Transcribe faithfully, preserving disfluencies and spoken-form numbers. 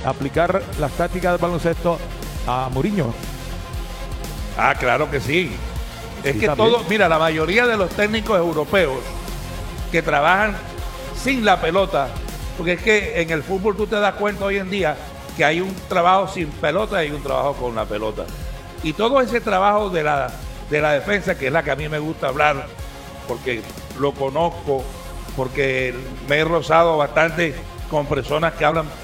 aplicar las tácticas del baloncesto a Mourinho? Ah, claro que sí. Es Sí, que también. todos, mira, la mayoría de los técnicos europeos que trabajan sin la pelota, porque es que en el fútbol tú te das cuenta hoy en día que hay un trabajo sin pelota y un trabajo con la pelota. Y todo ese trabajo de la, de la defensa, que es la que a mí me gusta hablar, porque lo conozco, porque me he rozado bastante con personas que hablan